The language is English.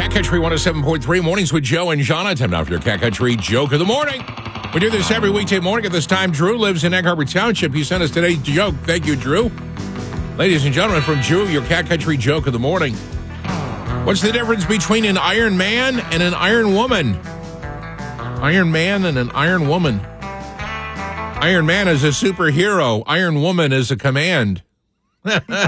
Cat Country 107.3 Mornings with Joe and Jonathan. Now for your Cat Country Joke of the Morning. We do this every weekday morning at this time. Drew lives in Egg Harbor Township. He sent us today's joke. Thank you, Drew. Ladies and gentlemen, from Drew, your Cat Country Joke of the Morning. What's the difference between an Iron Man and an Iron Woman? Iron Man and an Iron Woman. Iron Man is a superhero. Iron Woman is a command.